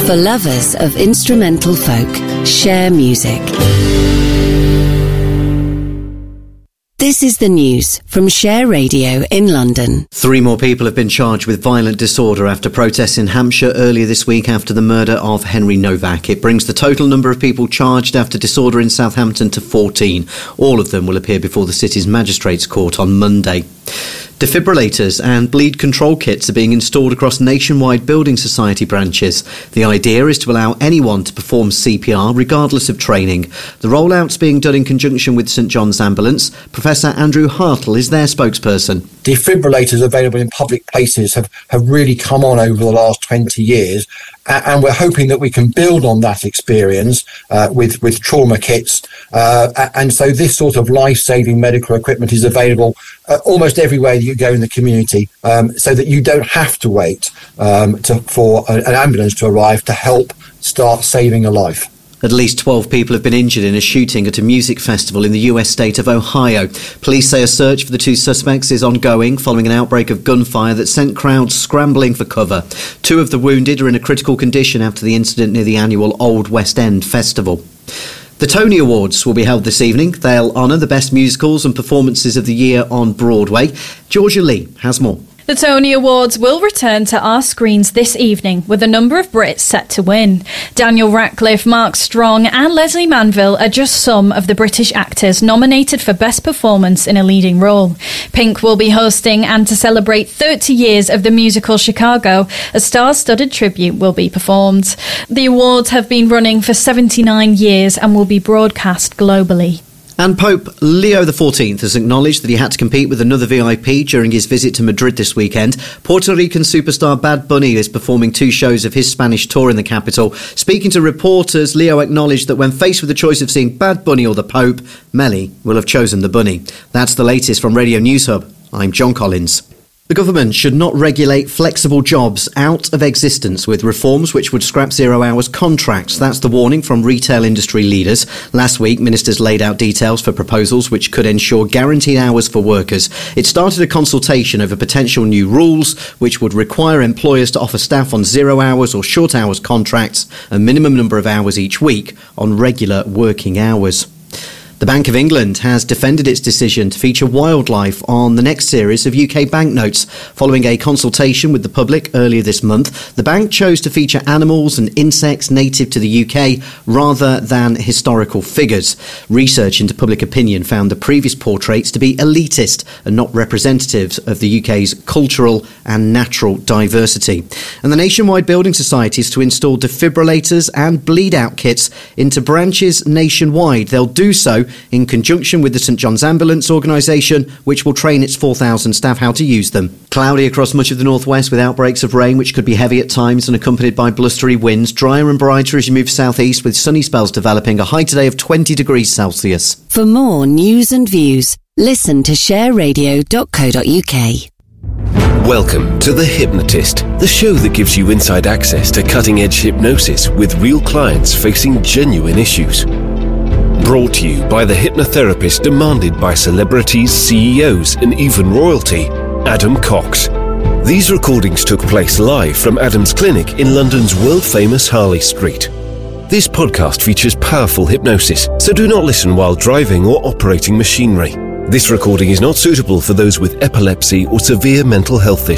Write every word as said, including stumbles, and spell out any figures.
For lovers of instrumental folk, Share Music. This is the news from Share Radio in London. Three more people have been charged with violent disorder after protests in Hampshire earlier this week after the murder of Henry Novak. It brings the total number of people charged after disorder in Southampton to fourteen. All of them will appear before the city's magistrates' court on Monday. Defibrillators and bleed control kits are being installed across nationwide building society branches. The idea is to allow anyone to perform C P R regardless of training. The rollout's being done in conjunction with St John's Ambulance. Professor Andrew Hartle is their spokesperson. Defibrillators available in public places have, have really come on over the last twenty years, and we're hoping that we can build on that experience uh, with, with trauma kits. Uh, and so this sort of life-saving medical equipment is available uh, almost everywhere you go in the community, um, so that you don't have to wait um, to, for a, an ambulance to arrive to help start saving a life. At least twelve people have been injured in a shooting at a music festival in the U S state of Ohio. Police say a search for the two suspects is ongoing following an outbreak of gunfire that sent crowds scrambling for cover. Two of the wounded are in a critical condition after the incident near the annual Old West End Festival. The Tony Awards will be held this evening. They'll honour the best musicals and performances of the year on Broadway. Georgia Lee has more. The Tony Awards will return to our screens this evening with a number of Brits set to win. Daniel Radcliffe, Mark Strong and Leslie Manville are just some of the British actors nominated for Best Performance in a Leading Role. Pink will be hosting, and to celebrate thirty years of the musical Chicago, a star-studded tribute will be performed. The awards have been running for seventy-nine years and will be broadcast globally. And Pope Leo the fourteenth has acknowledged that he had to compete with another V I P during his visit to Madrid this weekend. Puerto Rican superstar Bad Bunny is performing two shows of his Spanish tour in the capital. Speaking to reporters, Leo acknowledged that when faced with the choice of seeing Bad Bunny or the Pope, Melly will have chosen the Bunny. That's the latest from Radio News Hub. I'm John Collins. The government should not regulate flexible jobs out of existence with reforms which would scrap zero-hours contracts. That's the warning from retail industry leaders. Last week, ministers laid out details for proposals which could ensure guaranteed hours for workers. It started a consultation over potential new rules which would require employers to offer staff on zero-hours or short-hours contracts a minimum number of hours each week on regular working hours. The Bank of England has defended its decision to feature wildlife on the next series of U K banknotes. Following a consultation with the public earlier this month, the bank chose to feature animals and insects native to the U K rather than historical figures. Research into public opinion found the previous portraits to be elitist and not representative of the U K's cultural and natural diversity. And the nationwide building society is to install defibrillators and bleed-out kits into branches nationwide. They'll do so in conjunction with the St John's Ambulance organisation, which will train its four thousand staff how to use them. Cloudy across much of the northwest with outbreaks of rain, which could be heavy at times and accompanied by blustery winds. Drier and brighter as you move southeast with sunny spells developing. A high today of twenty degrees Celsius. For more news and views, listen to share radio dot co dot uk. Welcome to The Hypnotist, the show that gives you inside access to cutting-edge hypnosis with real clients facing genuine issues. Brought to you by the hypnotherapist demanded by celebrities, C E Os and even royalty, Adam Cox. These recordings took place live from Adam's clinic in London's world-famous Harley Street. This podcast features powerful hypnosis, so do not listen while driving or operating machinery. This recording is not suitable for those with epilepsy or severe mental health issues.